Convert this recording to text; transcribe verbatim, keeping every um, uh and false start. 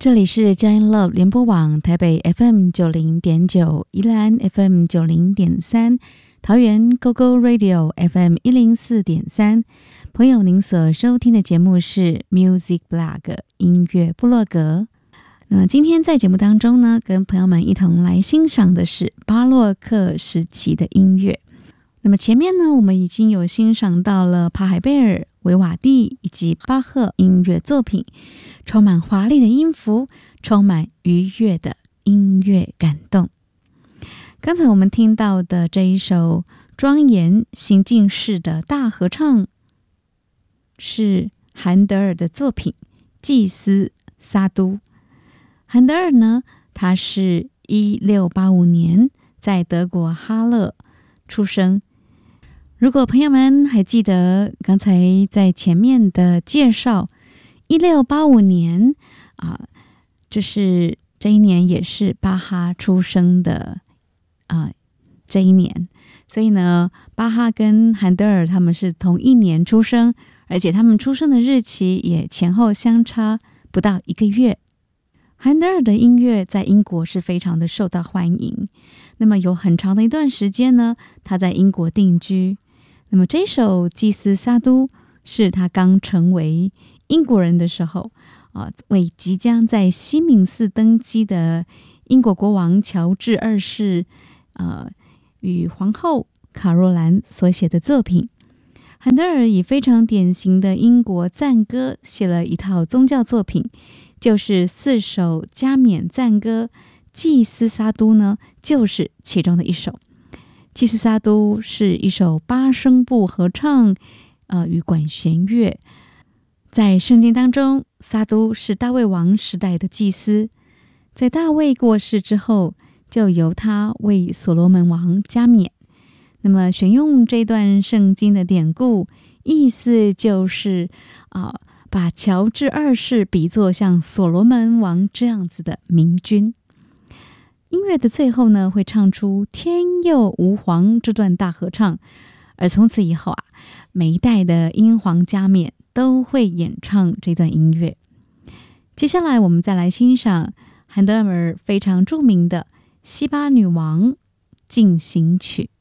这里是佳音 Love 联播网台北 F M 九零点九，宜兰 F M 九零点三，桃园 Go Go Radio F M 一零四点三。朋友，您所收听的节目是 Music Blog 音乐部落格。那么今天在节目当中呢，跟朋友们一同来欣赏的是巴洛克时期的音乐。那么前面呢，我们已经有欣赏到了帕海贝尔、维瓦蒂以及巴赫音乐作品，充满华丽的音符，充满愉悦的音乐感动。刚才我们听到的这一首庄严行进式的大合唱，是韩德尔的作品《祭司撒都》。韩德尔呢，他是一六八五年在德国哈勒出生。如果朋友们还记得刚才在前面的介绍，一六八五年啊，就是这一年也是巴哈出生的啊这一年，所以呢，巴哈跟韩德尔他们是同一年出生，而且他们出生的日期也前后相差不到一个月。韩德尔的音乐在英国是非常的受到欢迎，那么有很长的一段时间呢，他在英国定居。那么这首《祭司撒都》是他刚成为英国人的时候，啊，为即将在西敏寺登基的英国国王乔治二世，呃，与皇后卡若兰所写的作品。韩德尔以非常典型的英国赞歌写了一套宗教作品，就是四首加冕赞歌，《祭司撒都》呢，就是其中的一首。《祭司撒都》是一首八声部合唱，呃，与管弦乐。在圣经当中，撒都是大卫王时代的祭司，在大卫过世之后，就由他为所罗门王加冕。那么选用这段圣经的典故，意思就是啊、呃，把乔治二世比作像所罗门王这样子的明君。音乐的最后呢，会唱出天佑吾皇这段大合唱，而从此以后啊，每一代的英皇加冕都会演唱这段音乐。接下来我们再来欣赏韩德尔非常著名的《西巴女王进行曲》。